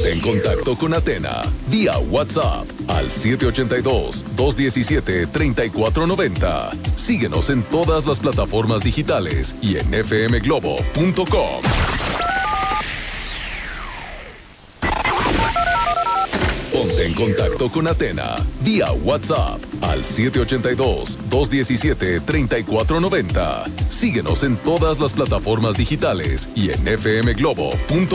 Ponte en contacto con Atena vía WhatsApp al 782-217-3490. Síguenos en todas las plataformas digitales y en fmglobo.com. Ponte en contacto con Atena vía WhatsApp al 782-217-3490. Síguenos en todas las plataformas digitales y en fmglobo.com.